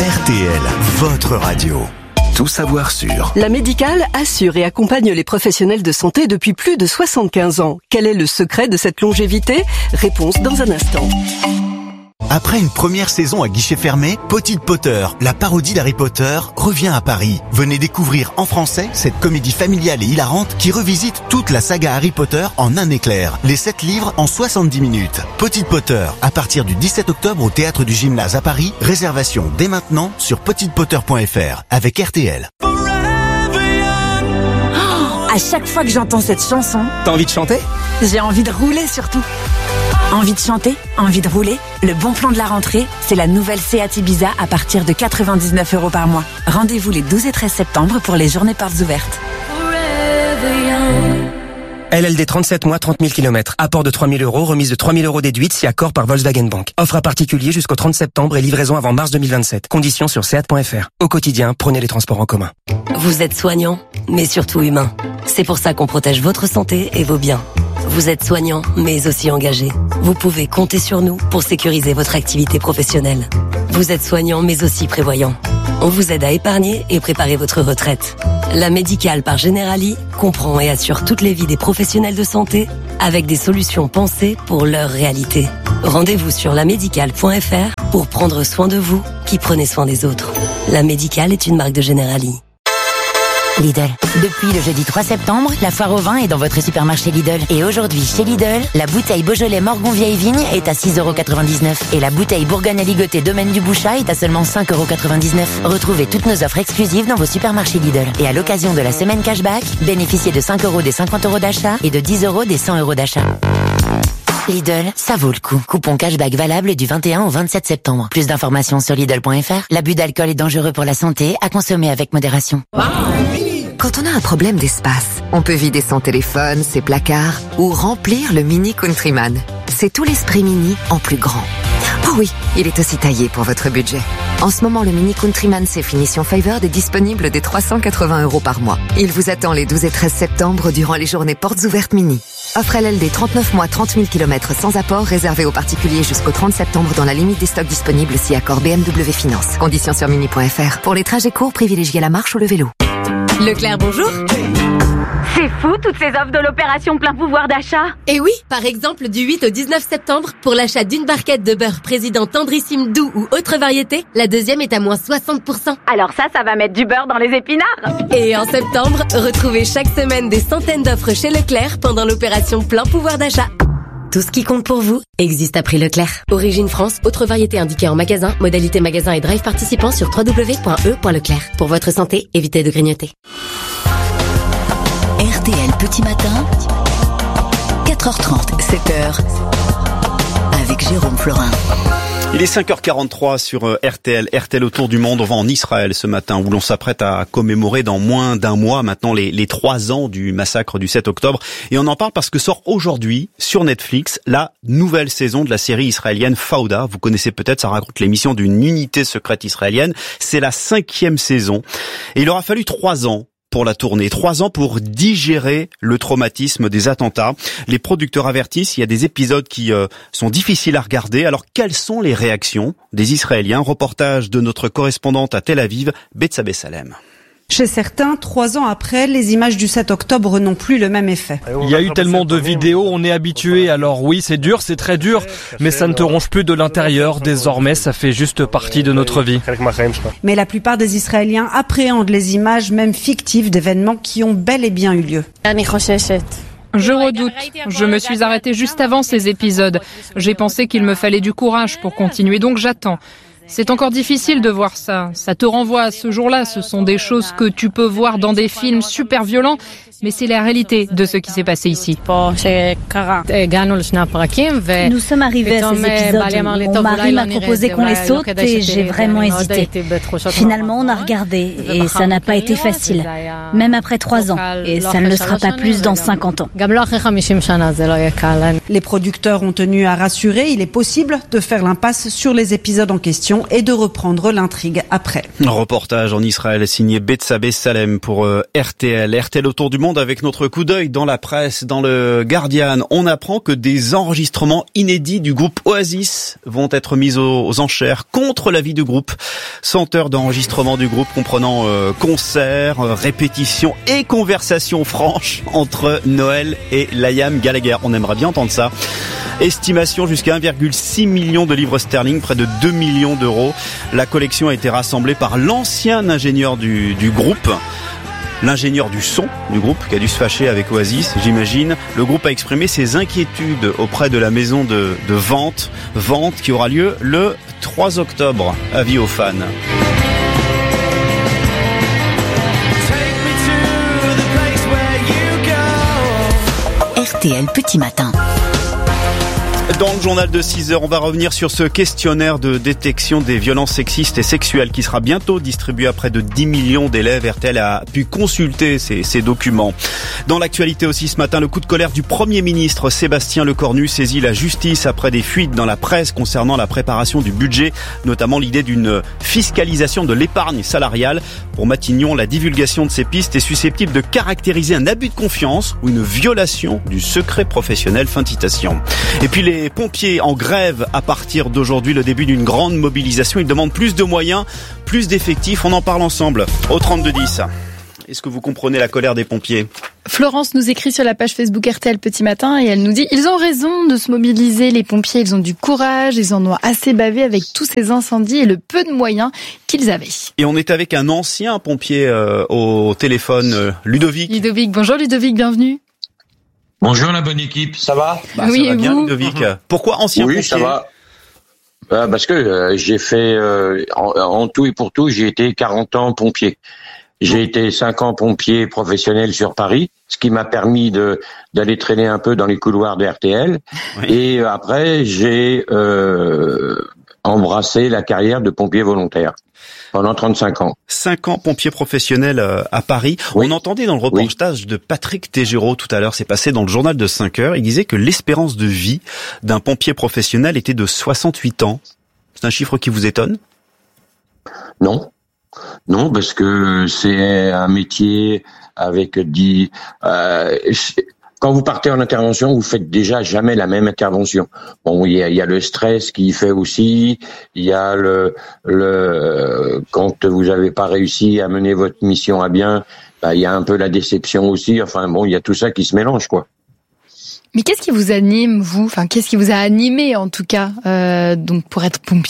RTL, votre radio. Tout savoir sur. La Médicale assure et accompagne les professionnels de santé depuis plus de 75 ans. Quel est le secret de cette longévité ? Réponse dans un instant. Après une première saison à guichet fermé, Potty Potter, la parodie d'Harry Potter, revient à Paris. Venez découvrir en français cette comédie familiale et hilarante qui revisite toute la saga Harry Potter en un éclair. Les 7 livres en 70 minutes. Potty Potter, à partir du 17 octobre au Théâtre du Gymnase à Paris. Réservation dès maintenant sur pottypotter.fr avec RTL. À chaque fois que j'entends cette chanson, t'as envie de chanter ? J'ai envie de rouler surtout. Envie de chanter, envie de rouler. Le bon plan de la rentrée, c'est la nouvelle Seat Ibiza à partir de 99 € par mois. Rendez-vous les 12 et 13 septembre pour les journées portes ouvertes. LLD 37 mois, 30 000 km. Apport de 3 000 €, remise de 3 000 € déduite si accord par Volkswagen Bank. Offre à particulier jusqu'au 30 septembre et livraison avant mars 2027. Conditions sur seat.fr. Au quotidien, prenez les transports en commun. Vous êtes soignant, mais surtout humain. C'est pour ça qu'on protège votre santé et vos biens. Vous êtes soignant, mais aussi engagé. Vous pouvez compter sur nous pour sécuriser votre activité professionnelle. Vous êtes soignant, mais aussi prévoyant. On vous aide à épargner et préparer votre retraite. La Médicale par Generali comprend et assure toutes les vies des professionnels de santé avec des solutions pensées pour leur réalité. Rendez-vous sur lamédicale.fr pour prendre soin de vous qui prenez soin des autres. La Médicale est une marque de Generali. Lidl. Depuis le jeudi 3 septembre, la foire au vin est dans votre supermarché Lidl. Et aujourd'hui, chez Lidl, la bouteille Beaujolais Morgon Vieille Vigne est à 6,99 € et la bouteille Bourgogne à ligoter Domaine du Bouchat est à seulement 5,99 €. Retrouvez toutes nos offres exclusives dans vos supermarchés Lidl. Et à l'occasion de la semaine cashback, bénéficiez de 5 € des 50 € d'achat et de 10 € des 100 € d'achat. Lidl, ça vaut le coup. Coupon cashback valable du 21 au 27 septembre. Plus d'informations sur Lidl.fr. L'abus d'alcool est dangereux pour la santé, à consommer avec modération. Quand on a un problème d'espace, on peut vider son téléphone, ses placards ou remplir le Mini Countryman. C'est tout l'esprit Mini en plus grand. Oh oui, il est aussi taillé pour votre budget. En ce moment, le Mini Countryman c'est finition Favored est disponible dès 380 € par mois. Il vous attend les 12 et 13 septembre durant les journées portes ouvertes Mini. Offre LLD 39 mois, 30 000 km sans apport, réservé aux particuliers jusqu'au 30 septembre dans la limite des stocks disponibles si accord BMW Finance. Conditions sur mini.fr. Pour les trajets courts, privilégiez la marche ou le vélo. Leclerc, bonjour. C'est fou, toutes ces offres de l'opération plein pouvoir d'achat. Et oui, par exemple, du 8 au 19 septembre, pour l'achat d'une barquette de beurre président tendrissime doux ou autre variété, la deuxième est à moins 60%. Alors ça va mettre du beurre dans les épinards. Et en septembre, retrouvez chaque semaine des centaines d'offres chez Leclerc pendant l'opération plein pouvoir d'achat. Tout ce qui compte pour vous existe à prix Leclerc. Origine France, autre variété indiquée en magasin, modalité magasin et drive participant sur www.e.leclerc. Pour votre santé, évitez de grignoter. RTL Petit Matin, 4h30, 7h, avec Jérôme Florin. Il est 5h43 sur RTL. RTL autour du monde. On va en Israël ce matin où l'on s'apprête à commémorer dans moins d'un mois maintenant les 3 ans du massacre du 7 octobre. Et on en parle parce que sort aujourd'hui sur Netflix la nouvelle saison de la série israélienne Fauda. Vous connaissez peut-être, ça raconte l'émission d'une unité secrète israélienne. C'est la 5e saison. Et il aura fallu 3 ans pour la tournée. 3 ans pour digérer le traumatisme des attentats. Les producteurs avertissent, il y a des épisodes qui sont difficiles à regarder. Alors, quelles sont les réactions des Israéliens ? Reportage de notre correspondante à Tel Aviv, Betsabé Salem. Chez certains, 3 ans après, les images du 7 octobre n'ont plus le même effet. Il y a eu tellement de vidéos, on est habitué. Alors oui, c'est dur, c'est très dur, mais ça ne te ronge plus de l'intérieur. Désormais, ça fait juste partie de notre vie. Mais la plupart des Israéliens appréhendent les images, même fictives, d'événements qui ont bel et bien eu lieu. Je redoute. Je me suis arrêtée juste avant ces épisodes. J'ai pensé qu'il me fallait du courage pour continuer, donc j'attends. C'est encore difficile de voir ça. Ça te renvoie à ce jour-là. Ce sont des choses que tu peux voir dans des films super violents, mais c'est la réalité de ce qui s'est passé ici. Nous sommes arrivés à ces épisodes. Mon mari m'a proposé qu'on les saute et j'ai vraiment hésité. Finalement, on a regardé et ça n'a pas été facile. Même après 3 ans. Et ça ne le sera pas plus dans 50 ans. Les producteurs ont tenu à rassurer. Il est possible de faire l'impasse sur les épisodes en question et de reprendre l'intrigue après. Reportage en Israël signé Betsabé Salem pour RTL. RTL autour du monde. monde avec notre coup d'œil dans la presse, dans le Guardian. On apprend que des enregistrements inédits du groupe Oasis vont être mis aux enchères contre l'avis du groupe. 100 heures d'enregistrement du groupe comprenant concerts, répétitions et conversations franches entre Noël et Liam Gallagher. On aimerait bien entendre ça. Estimation jusqu'à 1,6 million de livres sterling, près de 2 millions d'euros. La collection a été rassemblée par l'ancien ingénieur du groupe, l'ingénieur du son du groupe, qui a dû se fâcher avec Oasis, j'imagine. Le groupe a exprimé ses inquiétudes auprès de la maison de vente qui aura lieu le 3 octobre. Avis aux fans. RTL Petit Matin. Dans le journal de 6h, on va revenir sur ce questionnaire de détection des violences sexistes et sexuelles qui sera bientôt distribué à près de 10 millions d'élèves. RTL a pu consulter ces documents. Dans l'actualité aussi ce matin, le coup de colère du Premier ministre Sébastien Lecornu saisit la justice après des fuites dans la presse concernant la préparation du budget, notamment l'idée d'une fiscalisation de l'épargne salariale. Pour Matignon, la divulgation de ces pistes est susceptible de caractériser un abus de confiance ou une violation du secret professionnel. Fin de citation. Et puis les pompiers en grève à partir d'aujourd'hui, le début d'une grande mobilisation. Ils demandent plus de moyens, plus d'effectifs. On en parle ensemble au 3210. Est-ce que vous comprenez la colère des pompiers ? Florence nous écrit sur la page Facebook RTL Petit Matin et elle nous dit « Ils ont raison de se mobiliser, les pompiers, ils ont du courage, ils en ont assez bavé avec tous ces incendies et le peu de moyens qu'ils avaient. » Et on est avec un ancien pompier au téléphone, Ludovic. Ludovic, bonjour Ludovic, bienvenue. Bonjour la bonne équipe, ça va ? Oui, ça va bien Ludovic. Pourquoi ancien pompier ? Oui, ça va. Parce que j'ai fait, en tout et pour tout, j'ai été 40 ans pompier. J'ai été 5 ans pompier professionnel sur Paris, ce qui m'a permis d'aller traîner un peu dans les couloirs de RTL. Oui. Et après, j'ai embrassé la carrière de pompier volontaire pendant 35 ans. 5 ans pompier professionnel à Paris. Oui. On entendait dans le reportage de Patrick Tégéraud tout à l'heure, c'est passé dans le journal de 5 heures, il disait que l'espérance de vie d'un pompier professionnel était de 68 ans. C'est un chiffre qui vous étonne ? Non, parce que c'est un métier avec quand vous partez en intervention, vous faites déjà jamais la même intervention. Bon, il y a le stress qui fait aussi, il y a le quand vous avez pas réussi à mener votre mission à bien, il y a un peu la déception aussi. Enfin bon, il y a tout ça qui se mélange, quoi. Mais qu'est-ce qui vous anime, vous ? Enfin, qu'est-ce qui vous a animé en tout cas, donc pour être pompier ?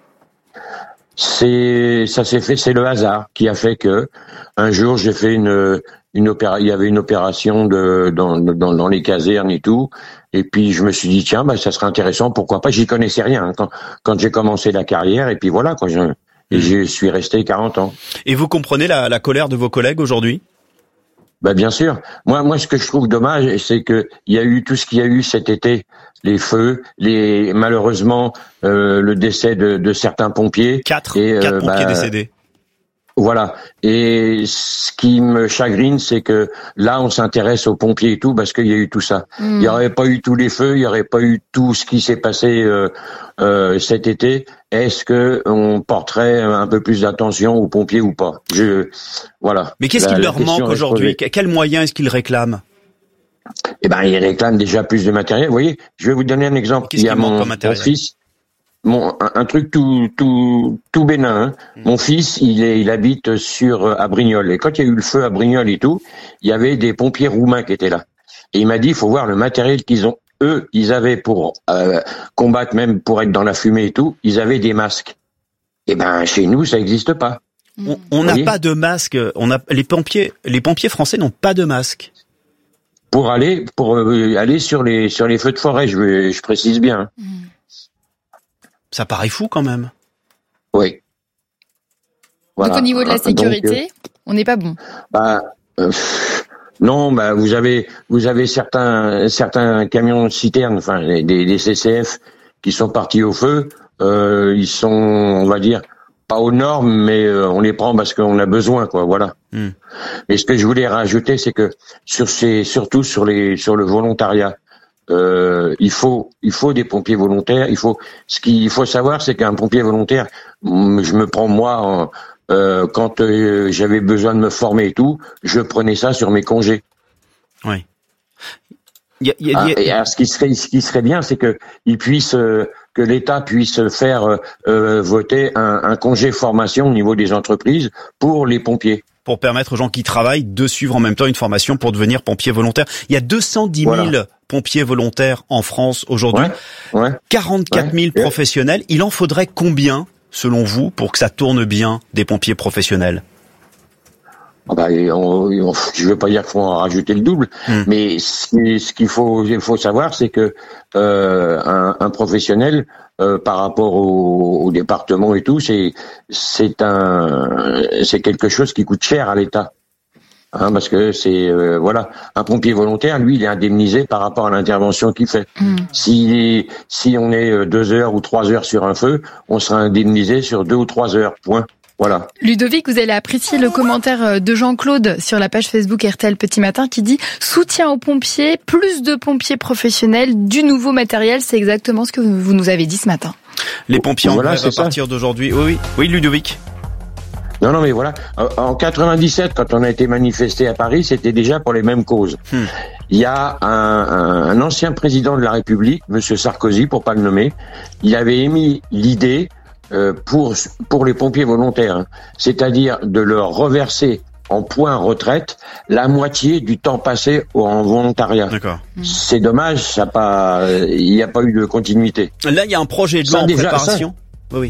C'est le hasard qui a fait que un jour j'ai fait il y avait une opération dans les casernes et tout, et puis je me suis dit tiens, ça serait intéressant, pourquoi pas. J'y connaissais rien quand j'ai commencé la carrière, et puis voilà quoi. Et je suis resté 40 ans. Et vous comprenez la colère de vos collègues aujourd'hui ? Bien sûr. Moi, ce que je trouve dommage, c'est que il y a eu tout ce qu'il y a eu cet été, les feux, malheureusement le décès de certains pompiers. 4 pompiers décédés. Voilà. Et ce qui me chagrine, c'est que là, on s'intéresse aux pompiers et tout parce qu'il y a eu tout ça. Il y aurait pas eu tous les feux, il y aurait pas eu tout ce qui s'est passé cet été. Est-ce que on porterait un peu plus d'attention aux pompiers ou pas ? Voilà. Mais qu'est-ce qui leur manque aujourd'hui ? Quels moyens est-ce qu'ils réclament ? Ils réclament déjà plus de matériel. Vous voyez, je vais vous donner un exemple. Qu'est-ce qu'il manque comme matériel ? Mon fils, un truc tout bénin. Hein. Mon fils, il habite à Brignoles. Et quand il y a eu le feu à Brignoles et tout, il y avait des pompiers roumains qui étaient là. Et il m'a dit, il faut voir le matériel qu'ils ont. Eux, ils avaient pour combattre, même pour être dans la fumée et tout, ils avaient des masques. Et chez nous, ça n'existe pas. On n'a pas de masque. Les pompiers français n'ont pas de masque. Pour aller sur les feux de forêt, je précise bien. Ça paraît fou quand même. Oui. Voilà. Donc au niveau de la sécurité, on n'est pas bon. Non, vous avez certains camions citernes, enfin des CCF qui sont partis au feu. Ils sont, on va dire, pas aux normes, mais on les prend parce qu'on a besoin, quoi. Voilà. Mais ce que je voulais rajouter, c'est que surtout sur le volontariat, il faut des pompiers volontaires. Ce qu'il faut savoir, c'est qu'un pompier volontaire, je me prends moi quand j'avais besoin de me former et tout, je prenais ça sur mes congés. Oui. Alors, ce qui serait bien, c'est que que l'État puisse faire voter un congé formation au niveau des entreprises pour les pompiers. Pour permettre aux gens qui travaillent de suivre en même temps une formation pour devenir pompier volontaire. Il y a 210 000 pompiers volontaires en France aujourd'hui. 44 000 professionnels. Il en faudrait combien, selon vous, pour que ça tourne bien des pompiers professionnels? Je veux pas dire qu'il faut en rajouter le double, mais ce qu'il faut savoir, c'est que un professionnel par rapport au département et tout, c'est quelque chose qui coûte cher à l'État. Parce que un pompier volontaire, lui, il est indemnisé par rapport à l'intervention qu'il fait. Si on est 2 heures ou 3 heures sur un feu, on sera indemnisé sur 2 ou 3 heures. Point. Voilà. Ludovic, vous allez apprécier le commentaire de Jean-Claude sur la page Facebook RTL Petit Matin qui dit « Soutien aux pompiers, plus de pompiers professionnels, du nouveau matériel ». C'est exactement ce que vous nous avez dit ce matin. Les pompiers en grève à partir d'aujourd'hui. Oui, Ludovic. Non, mais voilà. En 97, quand on a été manifesté à Paris, c'était déjà pour les mêmes causes. Il y a un ancien président de la République, Monsieur Sarkozy, pour pas le nommer, il avait émis l'idée pour les pompiers volontaires, c'est-à-dire de leur reverser en point retraite la moitié du temps passé en volontariat. D'accord. C'est dommage, il n'y a pas eu de continuité. Là, il y a un projet de loi en préparation.